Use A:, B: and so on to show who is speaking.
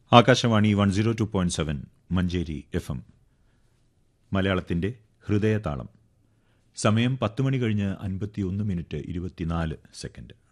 A: Akashvani 102.7 Manjeri FM. മലയാളത്തിന്റെ ഹൃദയതാളം. സമയം 10 മണി കഴിഞ്ഞ് 51 മിനിറ്റ് 24 സെക്കൻഡ്.